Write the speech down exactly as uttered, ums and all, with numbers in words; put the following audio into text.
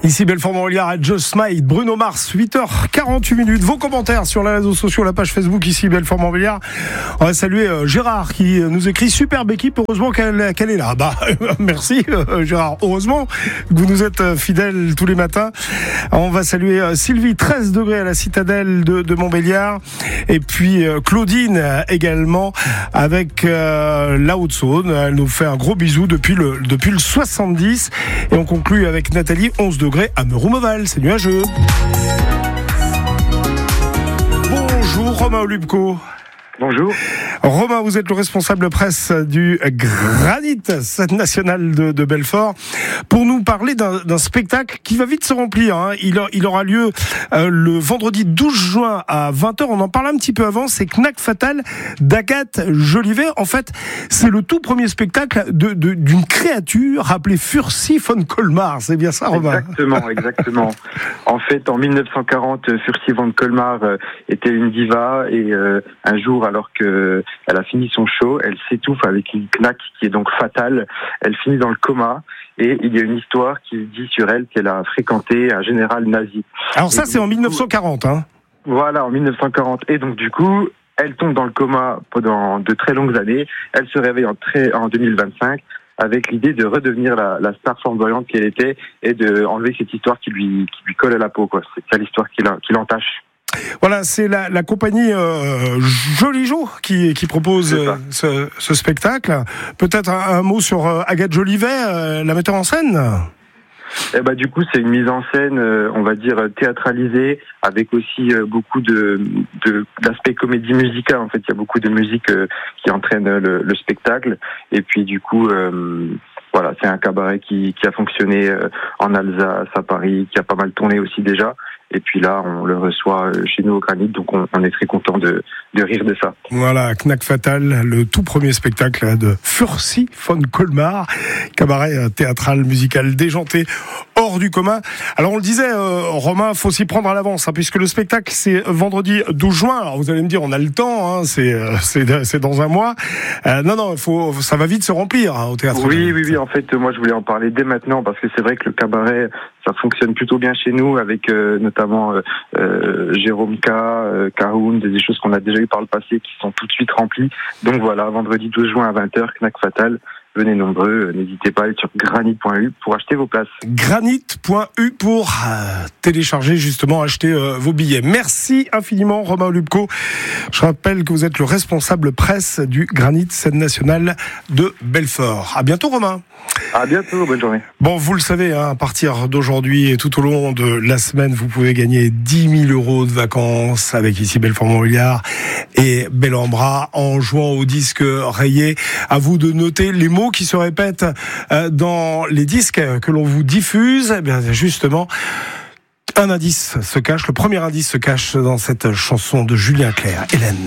Ici Belfort-Montbéliard et Just Smile, Bruno Mars, huit heures quarante-huit minutes. Vos commentaires sur les réseaux sociaux, la page Facebook ici Belfort-Montbéliard. On va saluer euh, Gérard qui nous écrit superbe équipe, heureusement qu'elle, qu'elle est là. Bah merci euh, Gérard, heureusement que vous nous êtes fidèles tous les matins. On va saluer euh, Sylvie, treize degrés à la citadelle de, de Montbéliard, et puis euh, Claudine également avec euh, la Haute-Saône. Elle nous fait un gros bisou depuis le, depuis le soixante-dix, et on conclut avec Nathalie, onze degrés à Meuron-Moval, c'est nuageux. Bonjour Romain Olubko. Bonjour. Romain, vous êtes le responsable presse du Granit, scène nationale de, de Belfort, pour nous parler d'un, d'un spectacle qui va vite se remplir. Hein. Il, il aura lieu euh, le vendredi douze juin à vingt heures. On en parle un petit peu avant. C'est Knack Fatal d'Agathe Jolivet. En fait, c'est le tout premier spectacle de, de, d'une créature appelée Furcy von Colmar. C'est bien ça, Romain? Exactement, exactement. En fait, en dix-neuf cent quarante, Furcy von Colmar euh, était une diva, et euh, un jour, alors que elle a fini son show, elle s'étouffe avec une knack qui est donc fatale. Elle finit dans le coma, et il y a une histoire qui dit sur elle qu'elle a fréquenté un général nazi. Alors ça, et c'est en dix-neuf cent quarante, hein. Voilà, en dix-neuf cent quarante. Et donc du coup, elle tombe dans le coma pendant de très longues années. Elle se réveille en, très, en deux mille vingt-cinq avec l'idée de redevenir la, la star flamboyante qu'elle était, et de enlever cette histoire qui lui, qui lui colle à la peau, quoi. C'est ça l'histoire qui, qui l'entache. Voilà, c'est la, la compagnie euh, Joli Jo qui, qui propose euh, ce, ce spectacle. Peut-être un, un mot sur euh, Agathe Jolivet, euh, la metteur en scène. Eh ben, du coup, c'est une mise en scène, euh, on va dire, théâtralisée, avec aussi euh, beaucoup de, de d'aspect comédie musicale. En fait, il y a beaucoup de musique euh, qui entraîne le, le spectacle. Et puis, du coup, euh, voilà, c'est un cabaret qui, qui a fonctionné euh, en Alsace, à Paris, qui a pas mal tourné aussi déjà. Et puis là, on le reçoit chez nous au Granit, donc on, on est très content de, de rire de ça. Voilà, Knack Fatal, le tout premier spectacle de Furcy von Colmar, cabaret théâtral, musical déjanté, hors du commun. Alors on le disait, euh, Romain, faut s'y prendre à l'avance, hein, puisque le spectacle c'est vendredi douze juin. Alors vous allez me dire, on a le temps, hein, c'est, c'est, c'est dans un mois. Euh, non, non, faut, ça va vite se remplir, hein, au théâtre. Oui, oui, oui. En fait, moi je voulais en parler dès maintenant, parce que c'est vrai que le cabaret, ça fonctionne plutôt bien chez nous, avec euh, notamment euh, euh, Jérôme K, euh, Caroun, des, des choses qu'on a déjà eues par le passé qui sont tout de suite remplies. Donc voilà, vendredi douze juin à vingt heures, Knack Fatal. Venez nombreux, n'hésitez pas à aller sur granit point u pour acheter vos places. granit point u pour euh, télécharger, justement, acheter euh, vos billets. Merci infiniment, Romain Olubko. Je rappelle que vous êtes le responsable presse du Granit, scène nationale de Belfort. À bientôt, Romain. À bientôt, bonne journée. Bon, vous le savez, hein, à partir d'aujourd'hui et tout au long de la semaine, vous pouvez gagner dix mille euros de vacances avec ici Belfort-Montbéliard et Bel-en-Bras en jouant au disque rayé. À vous de noter les mots qui se répètent euh, dans les disques que l'on vous diffuse. Eh bien, justement, un indice se cache, le premier indice se cache dans cette chanson de Julien Clerc, Hélène.